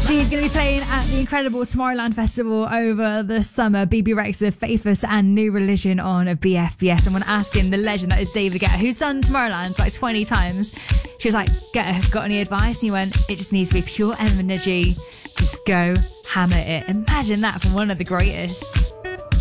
She's going to be playing at the incredible Tomorrowland Festival over the summer. BB Rexa with Faithless and New Religion on BFBS. Someone asking the legend that is David Guetta, who's done Tomorrowland like 20 times. She was like, Guetta, got any advice? And he went, it just needs to be pure energy. Just go hammer it. Imagine that from one of the greatest.